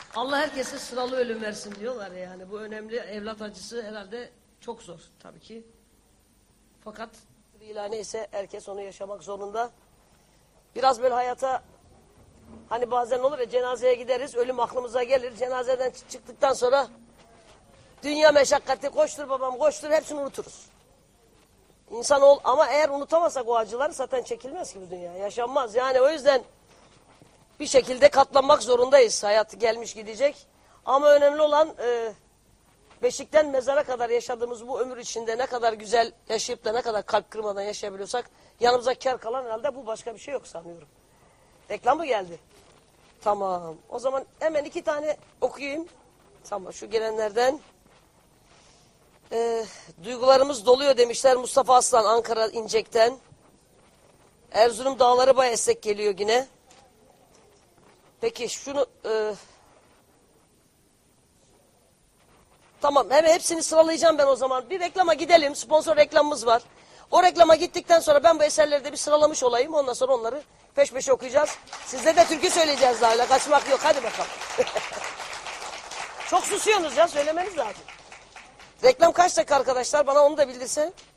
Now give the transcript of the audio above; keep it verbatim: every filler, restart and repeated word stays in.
Allah herkese sıralı ölüm versin diyorlar yani. Bu önemli. Evlat acısı herhalde çok zor tabii ki. Fakat ilah neyse herkes onu yaşamak zorunda. Biraz böyle hayata, hani bazen olur ya, cenazeye gideriz, ölüm aklımıza gelir. Cenazeden çıktıktan sonra dünya meşakkati, koştur babam koştur, hepsini unuturuz. İnsan ol, ama eğer unutamazsak o acıları zaten çekilmez ki bu dünya. Yaşanmaz. Yani o yüzden bir şekilde katlanmak zorundayız. Hayat gelmiş gidecek. Ama önemli olan e, beşikten mezara kadar yaşadığımız bu ömür içinde ne kadar güzel yaşayıp da ne kadar kalp kırmadan yaşayabiliyorsak yanımıza kar kalan herhalde bu, başka bir şey yok sanıyorum. Reklam mı geldi? Tamam. O zaman hemen iki tane okuyayım. Tamam, şu gelenlerden. Ee, duygularımız doluyor demişler Mustafa Aslan Ankara İncek'ten. Erzurum dağları bayağı esnek geliyor yine. Peki şunu e, tamam, hemen hepsini sıralayacağım ben o zaman. Bir reklama gidelim. Sponsor reklamımız var. O reklama gittikten sonra ben bu eserleri de bir sıralamış olayım. Ondan sonra onları peş peşe okuyacağız. Sizde de türkü söyleyeceğiz daha, öyle kaçmak yok. Hadi bakalım. Çok susuyorsunuz ya, söylemeniz lazım. Reklam kaç dakika arkadaşlar? Bana onu da bildirsen.